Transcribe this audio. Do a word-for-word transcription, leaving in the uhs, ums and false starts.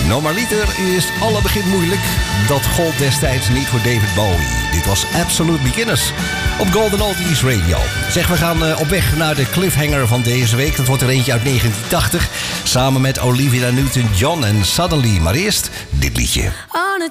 Normaliter is alle begin moeilijk. Dat gold destijds niet voor David Bowie. Dit was Absolute Beginners op Golden Oldies Radio. Zeg, we gaan uh, op weg naar de cliffhanger van deze week. Dat wordt er eentje uit negentien tachtig. Samen met Olivia Newton-John en Suddenly. Maar eerst dit liedje.